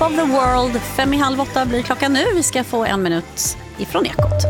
Of the World, 7:30 blir klockan nu. Vi ska få 1 minut ifrån Ekot.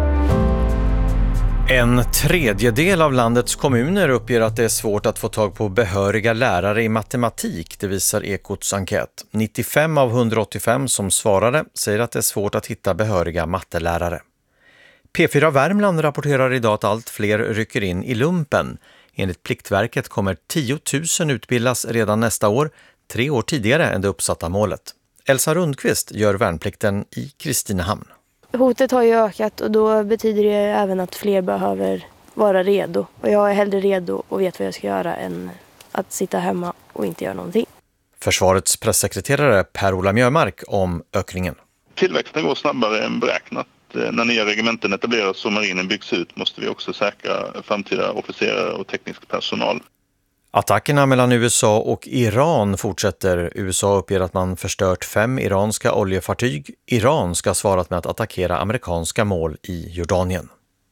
En tredjedel av landets kommuner uppger att det är svårt att få tag på behöriga lärare i matematik, det visar Ekots enkät. 95 av 185 som svarade säger att det är svårt att hitta behöriga mattelärare. P4 Värmland rapporterar idag att allt fler rycker in i lumpen. Enligt Pliktverket kommer 10 000 utbildas redan nästa år, 3 år tidigare än det uppsatta målet. Elsa Rundqvist gör värnplikten i Kristinehamn. Hotet har ju ökat och då betyder det även att fler behöver vara redo. Och jag är hellre redo och vet vad jag ska göra än att sitta hemma och inte göra någonting. Försvarets pressekreterare Per-Ola Mjömark om ökningen. Tillväxten går snabbare än beräknat. När nya regementen etableras och marinen byggs ut måste vi också säkra framtida officerare och teknisk personal. Attackerna mellan USA och Iran fortsätter. USA uppger att man förstört 5 iranska oljefartyg. Iran ska ha svarat med att attackera amerikanska mål i Jordanien.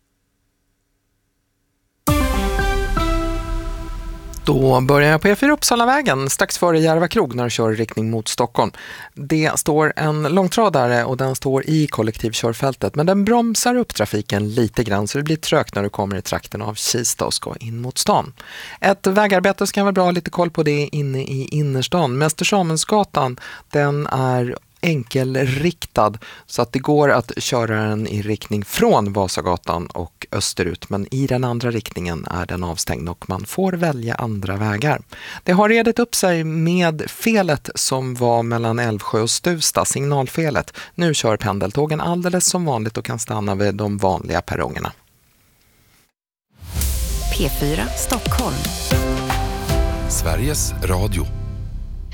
Då börjar jag på E4 Uppsalavägen strax före Järva krog när du kör i riktning mot Stockholm. Det står en långtradare och den står i kollektivkörfältet, men den bromsar upp trafiken lite grann så det blir trögt när du kommer i trakten av Kista och ska in mot stan. Ett vägarbete ska vara bra, lite koll på det inne i innerstan. Mäster Samuelsgatan, den är enkelriktad så att det går att köra den i riktning från Vasagatan och österut, men i den andra riktningen är den avstängd och man får välja andra vägar. Det har redat upp sig med felet som var mellan Älvsjö och Stuvsta, signalfelet. Nu kör pendeltågen alldeles som vanligt och kan stanna vid de vanliga perrongerna. P4 Stockholm. Sveriges Radio.